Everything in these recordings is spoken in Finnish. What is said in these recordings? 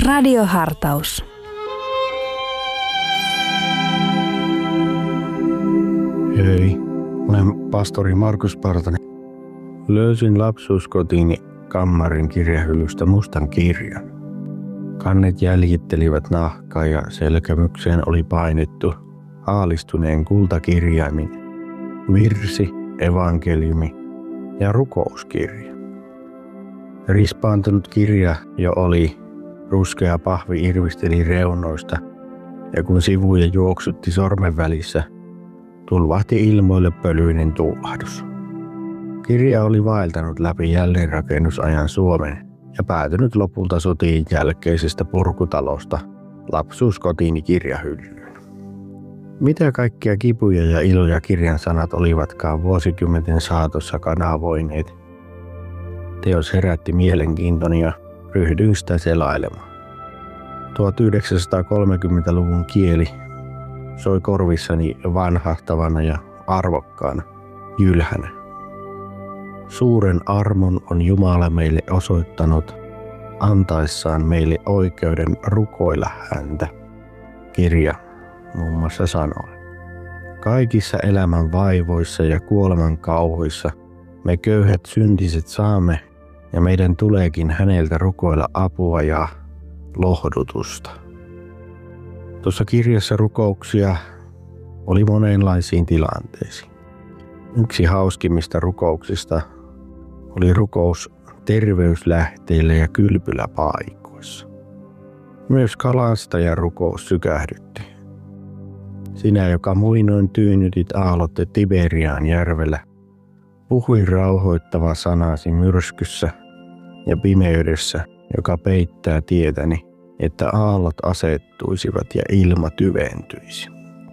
Radiohartaus. Hei, olen pastori Markus Partanen. Löysin lapsuuskotiini kammarin kirjahyllystä mustan kirjan. Kannet jäljittelivät nahkaa ja selkämykseen oli painettu aalistuneen kultakirjaimin virsi, evankeliumi ja rukouskirja. Rispaantunut kirja jo oli, ruskea pahvi irvisteli reunoista ja kun sivuja juoksutti sormen välissä, tulvahti ilmoille pölyinen tuulahdus. Kirja oli vaeltanut läpi jälleenrakennusajan Suomen ja päätynyt lopulta sotien jälkeisestä purkutalosta lapsuuskotiini kirjahyllyyn. Mitä kaikkia kipuja ja iloja kirjan sanat olivatkaan vuosikymmenten saatossa kanavoineet. Teos herätti mielenkiintoni ja ryhdyin sitä selailemaan. 1930-luvun kieli soi korvissani vanhahtavana ja arvokkaana, jylhänä. Suuren armon on Jumala meille osoittanut antaessaan meille oikeuden rukoilla häntä, kirja muun muassa sanoo. Kaikissa elämän vaivoissa ja kuoleman kauhuissa me köyhät syntiset saamme ja meidän tuleekin häneltä rukoilla apua ja lohdutusta. Tuossa kirjassa rukouksia oli monenlaisiin tilanteisiin. Yksi hauskimmista rukouksista oli rukous terveyslähteille ja kylpyläpaikoissa. Myös kalastajan rukous sykähdytti. Sinä, joka muinoin tyynnytit aallotte Tiberiaan järvellä, puhuin rauhoittava sanasi myrskyssä ja pimeydessä, joka peittää tietäni, että aallot asettuisivat ja ilma tyventyisi.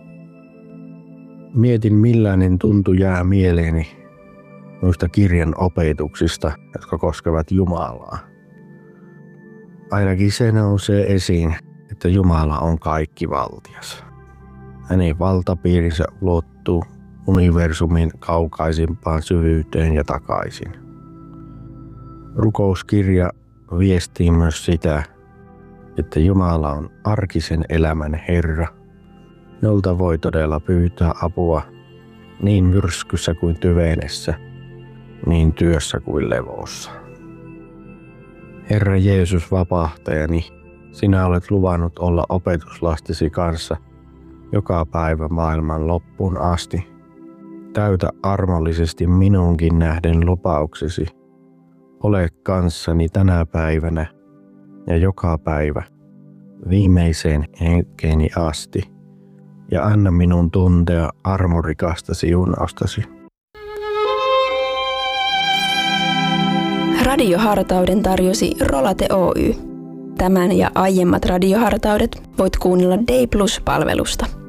Mietin, millainen tuntu jää mieleeni noista kirjan opetuksista, jotka koskevat Jumalaa. Ainakin se nousee esiin, että Jumala on kaikkivaltias. Hänen valtapiirinsä ulottuu universumin kaukaisimpaan syvyyteen ja takaisin. Rukouskirja viestii myös sitä, että Jumala on arkisen elämän Herra, jolta voi todella pyytää apua niin myrskyssä kuin tyvenessä, niin työssä kuin levossa. Herra Jeesus vapahtajani, sinä olet luvannut olla opetuslastesi kanssa joka päivä maailman loppuun asti. Täytä armollisesti minunkin nähden lupauksesi. Ole kanssani tänä päivänä ja joka päivä viimeiseen henkeeni asti ja anna minun tuntea armorikasta siunaustasi. Radiohartauden tarjosi Rolate Oy. Tämän ja aiemmat radiohartaudet voit kuunnella Day Plus-palvelusta.